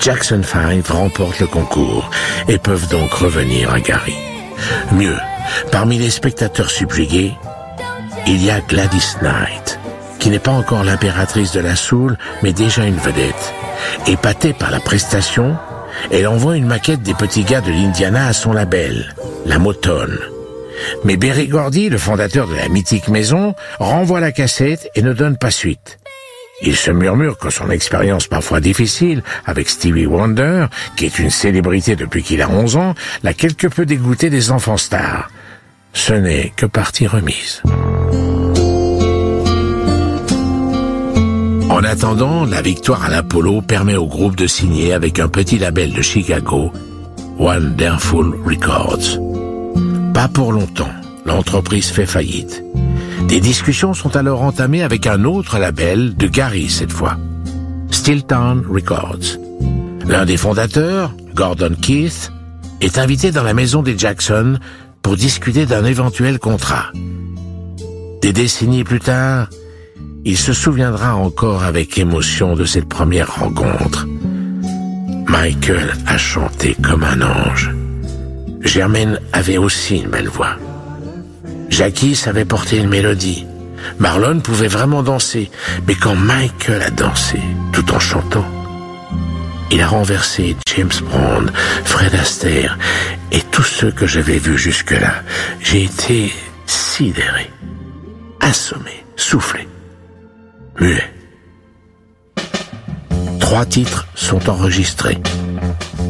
Jackson 5 remportent le concours et peuvent donc revenir à Gary. Mieux, parmi les spectateurs subjugués, il y a Gladys Knight, qui n'est pas encore l'impératrice de la soul, mais déjà une vedette. Épatée par la prestation, elle envoie une maquette des petits gars de l'Indiana à son label, la Motown. Mais Berry Gordy, le fondateur de la mythique maison, renvoie la cassette et ne donne pas suite. Il se murmure que son expérience parfois difficile avec Stevie Wonder, qui est une célébrité depuis qu'il a 11 ans, l'a quelque peu dégoûté des enfants stars. Ce n'est que partie remise. En attendant, la victoire à l'Apollo permet au groupe de signer avec un petit label de Chicago, Wonderful Records. Pas pour longtemps, l'entreprise fait faillite. Des discussions sont alors entamées avec un autre label, de Gary cette fois, Stilltown Records. L'un des fondateurs, Gordon Keith, est invité dans la maison des Jackson pour discuter d'un éventuel contrat. Des décennies plus tard, il se souviendra encore avec émotion de cette première rencontre. Michael a chanté comme un ange. Germaine avait aussi une belle voix. Jackie savait porter une mélodie. Marlon pouvait vraiment danser. Mais quand Michael a dansé, tout en chantant, il a renversé James Brown, Fred Astaire et tous ceux que j'avais vus jusque-là. J'ai été sidéré, assommé, soufflé, muet. 3 titres sont enregistrés.